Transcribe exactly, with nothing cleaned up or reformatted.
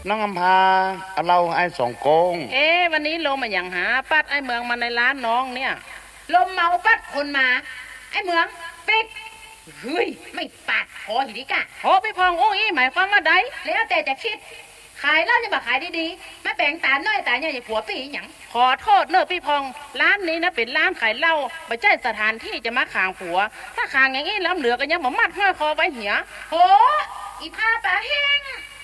น้องอำพาเอาเราไอ้สองโกงเอ๊วันนี้ลมมาอย่างหาปัดไอ้เมืองมาในร้านน้องเนี่ยลมเมาปัดคนมาไอ้เมืองปิดเฮ้ยไม่ปัดขอหิดิกะโอ้พี่พองโอ้ยหมายความว่าใดแล้วแต่จะคิดขายเหล้าจะมาขายดีๆมาแบ่งตาน้อยตาใหญ่ผัวปีหยังขอโทษเนอะพี่พองร้านนี้นะเป็นร้านขายเหล้าไม่ใช่สถานที่จะมาขางผัวถ้าขางอย่างนี้ล้ำเหลือกันยังมามัดห้อยคอไว้เหียโหอีผ้าปลาแห้ง